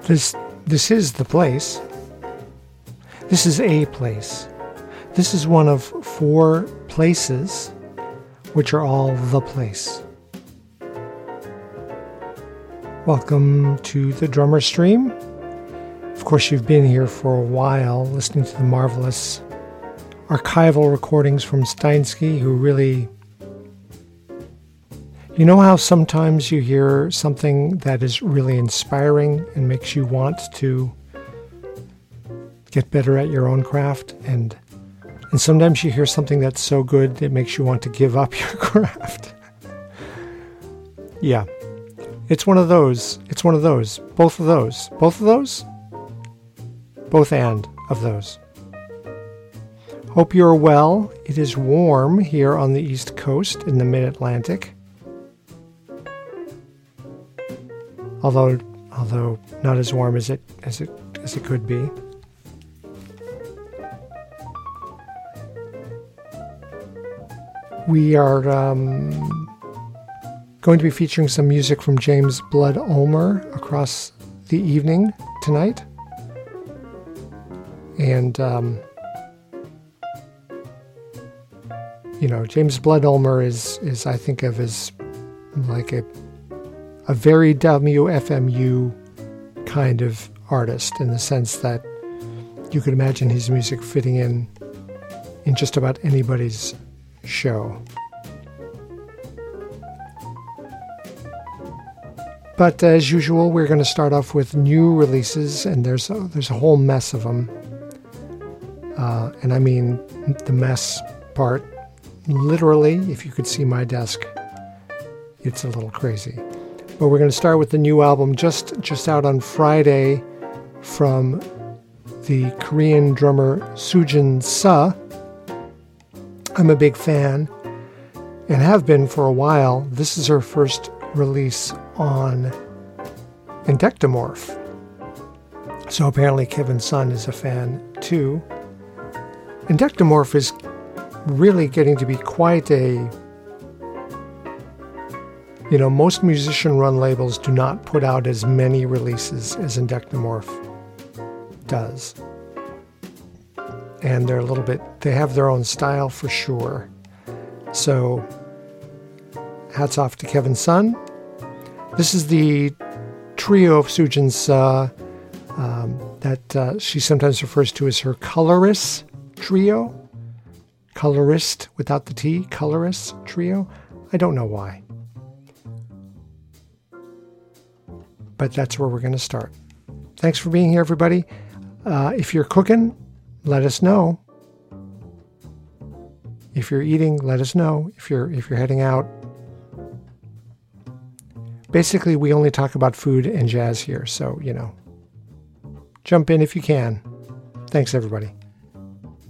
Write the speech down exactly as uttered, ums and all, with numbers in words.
This this is the place. This is a place. This is one of four places which are all the place. Welcome to the Drummer Stream. Of course, you've been here for a while listening to the marvelous archival recordings from Steinsky, who really... You know how sometimes you hear something that is really inspiring and makes you want to get better at your own craft, and and sometimes you hear something that's so good it makes you want to give up your craft. Yeah, it's one of those. It's one of those. Both of those. Both of those? Both and of those. Hope you're well. It is warm here on the East Coast in the Mid-Atlantic. Although, although not as warm as it as it as it could be. We are um, going to be featuring some music from James Blood Ulmer across the evening tonight, and um, you know, James Blood Ulmer is is I think of as like a a very W F M U kind of artist, in the sense that you could imagine his music fitting in in just about anybody's show. But as usual, we're going to start off with new releases, and there's a, there's a whole mess of them. Uh, and I mean the mess part, literally. If you could see my desk, it's a little crazy. But we're going to start with the new album just, just out on Friday from the Korean drummer Sujin Suh. I'm a big fan and have been for a while. This is her first release on Indectomorph. So apparently Kevin Sun is a fan too. Indectomorph is really getting to be quite a... You know, most musician-run labels do not put out as many releases as Indectomorph does. And they're a little bit, they have their own style for sure. So, hats off to Kevin Sun. This is the trio of Sujin Suh um, that uh, she sometimes refers to as her colorist trio. Colorist without the T, colorist trio. I don't know why. But that's where we're going to start. Thanks for being here, everybody. Uh, if you're cooking, let us know. If you're eating, let us know. If you're if you're heading out. Basically, we only talk about food and jazz here, so, you know, jump in if you can. Thanks, everybody.